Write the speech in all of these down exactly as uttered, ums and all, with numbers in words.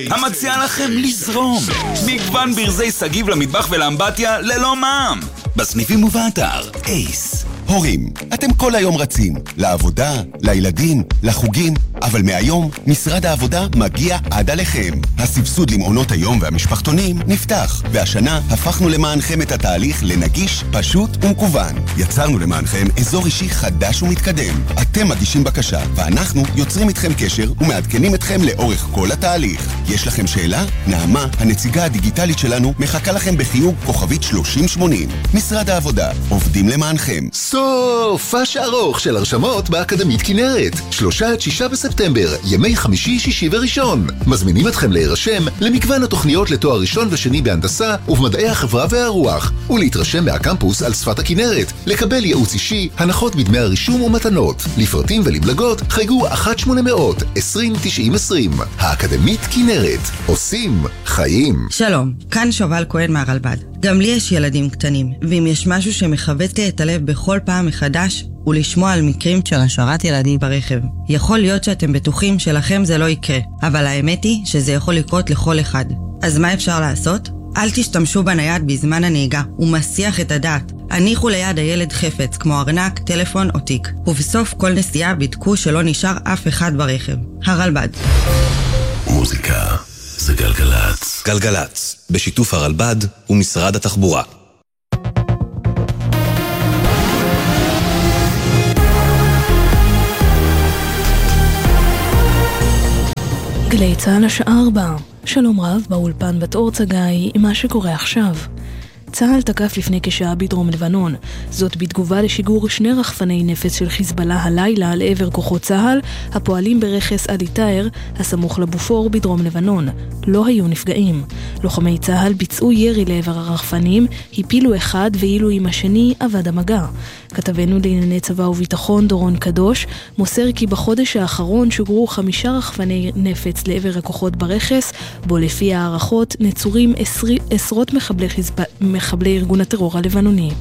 המציע לכם לזרום. מגוון ברזי סגיב למטבח ולאמבטיה ללא מע"מ. בסניפים ובאתר אייס. הורים, אתם כל היום רצים, לעבודה, לילדים, לחוגים, אבל מהיום משרד העבודה מגיע עד עליכם. הסבסוד למעונות היום והמשפחתונים נפתח, והשנה הפכנו למענכם את התהליך לנגיש, פשוט ומקוון. יצרנו למענכם אזור אישי חדש ומתקדם. אתם מגישים בקשה, ואנחנו יוצרים איתכם קשר ומעדכנים אתכם לאורך כל התהליך. יש לכם שאלה? נעמה, הנציגה הדיגיטלית שלנו, מחכה לכם בחיוג כוכבית שלושים שמונים. משרד העבודה, עובדים למענכם. סופש ארוך של הרשמות באקדמית כנרת. שלושה עד שישה בספטמבר, ימי חמישי, שישי וראשון. מזמינים אתכם להירשם למגוון התוכניות לתואר ראשון ושני בהנדסה ובמדעי החברה והרוח, ולהתרשם מהקמפוס על שפת הכנרת, לקבל ייעוץ אישי, הנחות בדמי הרישום ומתנות. לפרטים ולבלגות, חייגו אחת שמונה מאות עשרים תשעים עשרים. האקדמית כנרת. עושים חיים. שלום, כאן שובל כהן מהרלב"ד. גם לי יש ילדים קטנים, ואם יש משהו שמחבט לי את הלב בכל פעם מחדש, הוא לשמוע על מקרים של השארת ילדים ברכב. יכול להיות שאתם בטוחים שלכם זה לא יקרה, אבל האמת היא שזה יכול לקרות לכל אחד. אז מה אפשר לעשות? אל תשתמשו בנייד בזמן הנהיגה, הוא מסיח את הדעת. הניחו ליד הילד חפץ, כמו ארנק, טלפון או תיק. ובסוף כל נסיעה בדקו שלא נשאר אף אחד ברכב. הרלב"ד. מוזיקה זה גלגלץ. גלגלץ, בשיתוף הרלב"ד ומשרד התחבורה. גלי צהל השעה ארבע. שלום רב, באולפן בת אור צגאי עם מה שקורה עכשיו. צהל תקף לפני כשעה בדרום לבנון, זאת בתגובה לשיגור שני רחפני נפץ של חיזבאללה הלילה לעבר כוחות צהל, הפועלים ברכס עדי תאיר, הסמוך לבופור בדרום לבנון. לא היו נפגעים. לוחמי צהל ביצעו ירי לעבר הרחפנים, הפילו אחד ואילו עם השני עבד המגע. כתבנו לענייני צבא וביטחון דורון קדוש מוסר כי בחודש האחרון שוגרו חמישה רחפני נפץ לעבר הכוחות ברכס, בו לפי הערכות נצורים עשרי, עשרות מחבלי חיזבאללה מחבלי ארגון הטרור הלבנוני.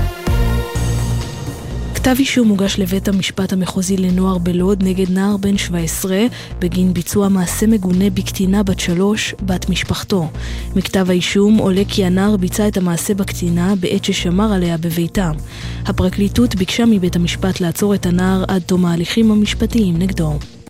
כתב אישום מוגש לבית המשפט המחוזי לנוער בלוד נגד נער בן שבע עשרה בגין ביצוע מעשה מגונה בקטינה בת שלוש, בת משפחתו. מכתב האישום עולה כי הנער ביצע את המעשה בקטינה בעת ששמר עליה בביתה. הפרקליטות ביקשה מבית המשפט לעצור את הנער עד תום ההליכים המשפטיים נגדו.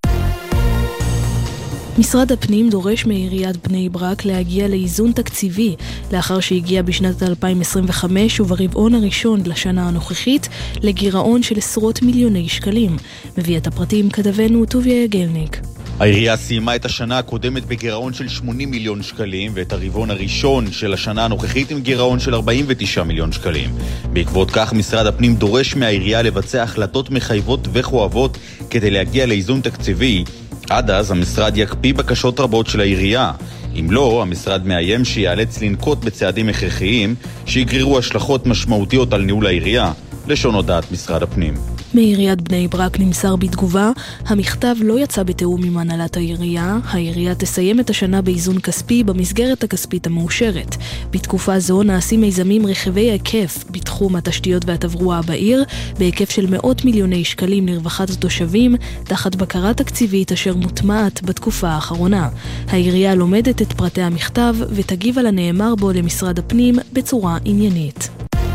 משרד הפנים דורש מעיריית בני ברק להגיע לאיזון תקציבי לאחר שהגיע בשנת אלפיים עשרים וחמש וברבעון הראשון לשנה הנוכחית לגירעון של עשרות מיליוני שקלים. מביא את הפרטים כתבנו טוביה יגלניק. העירייה סיימה את השנה הקודמת בגירעון של שמונים מיליון שקלים ואת הרבעון הראשון של השנה הנוכחית עם גירעון של ארבעים ותשעה מיליון שקלים. בעקבות כך משרד הפנים דורש מהעירייה לבצע החלטות מחייבות וכואבות כדי להגיע לאיזון תקציבי. עד אז המשרד יקפיא בקשות רבות של העירייה. אם לא, המשרד מאיים שיאלץ לנקוט בצעדים הכרחיים שיגררו השלכות משמעותיות על ניהול העירייה, לשון הודעת משרד הפנים. מעיריית בני ברק נמסר בתגובה, המכתב לא יצא בתיאום עם הנהלת העירייה, העירייה תסיים את השנה באיזון כספי במסגרת הכספית המאושרת. בתקופה זו נעשים מיזמים רחבי היקף בתחום התשתיות והתברואה בעיר, בהיקף של מאות מיליוני שקלים לרווחת התושבים, תחת בקרה תקציבית אשר מוטמעת בתקופה האחרונה. העירייה לומדת את פרטי המכתב ותגיב על הנאמר בו למשרד הפנים בצורה עניינית.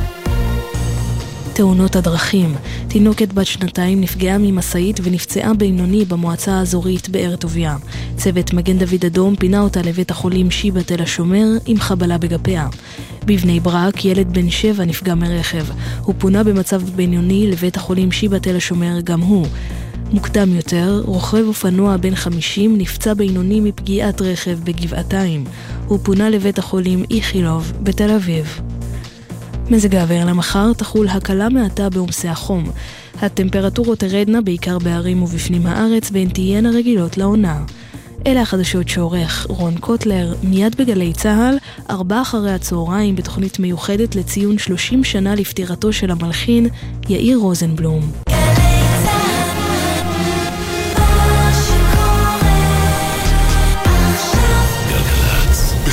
תאונות הדרכים. תינוקת בת שנתיים נפגעה ממסעית ונפצעה בינוני במועצה האזורית באר טוביה. צוות מגן דוד אדום פינה אותה לבית החולים שיבא תל השומר עם חבלה בגפיה. בבני ברק ילד בן שבע נפגע מרכב. הוא פונה במצב בינוני לבית החולים שיבא תל השומר גם הוא. מוקדם יותר, רוכב אופנוע בן חמישים נפצע בינוני מפגיעת רכב בגבעתיים. הוא פונה לבית החולים איכילוב בתל אביב. מזג האוויר למחר תחול הקלה מעטה בעומסי החום. הטמפרטורות תרדנה בעיקר בערים ובפנים הארץ והן תהיינה רגילות לעונה. אלה החדשות שעורך רון קוטלר, מיד בגלי צהל, ארבע אחרי הצהריים בתוכנית מיוחדת לציון שלושים שנה לפטירתו של המלחין יאיר רוזנבלום.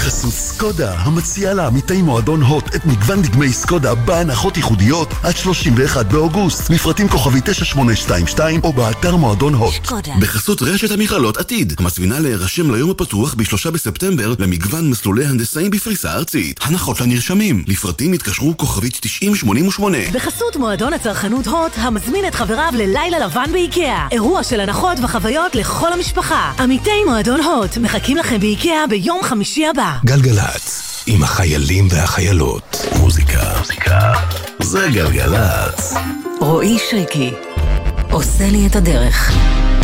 בחסות סקודה, המציעה לעמיתי מועדון הוט את מגוון דגמי סקודה בהנחות ייחודיות עד שלושים ואחד באוגוסט. מפרטים כוכבי תשע שמונה שתיים שתיים או באתר מועדון הוט. סקודה. בחסות רשת המכללות עתיד, המזמינה להירשם ליום הפתוח בשלושה בספטמבר למגוון מסלולי הנדסאים בפריסה ארצית. הנחות לנרשמים, לפרטים התקשרו כוכבית תשעים שמונים ושמונה. בחסות מועדון הצרכנות הוט, המזמין את חבריו ללילה לבן באיקאה. אירוע של הנחות וחוויות לכל המשפחה. עמיתי מועדון הוט מחכים לכם באיקאה ביום חמישי הבא. גלגלץ, עם החיילים והחיילות. מוזיקה, מוזיקה, זה גלגלץ. רועי שריקי, עושה לי את הדרך.